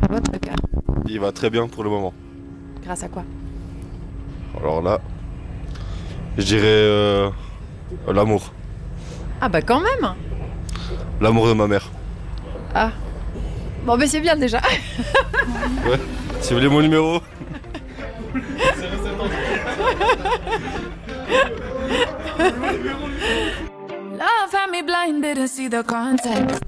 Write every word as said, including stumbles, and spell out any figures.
votre cœur? Il va très bien pour le moment. Grâce à quoi? Alors là, je dirais euh, l'amour. Ah bah quand même. L'amour de ma mère. Ah. Bon bah c'est bien déjà. Ouais. Si vous voulez mon numéro. Love had me blind, didn't see the context.